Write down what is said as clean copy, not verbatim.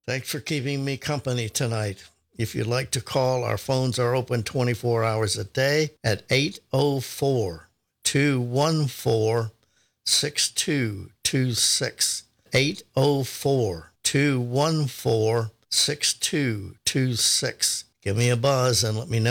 Thanks for keeping me company tonight. If you'd like to call, our phones are open 24 hours a day at 804 214 6226. 804 214 6226. Give me a buzz and let me know